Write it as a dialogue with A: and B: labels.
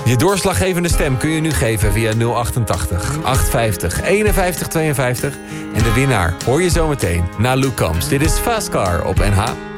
A: Je doorslaggevende stem kun je nu geven via 088 850 51 52. En de winnaar hoor je zometeen na Luke Combs. Dit is Fast Car op NH.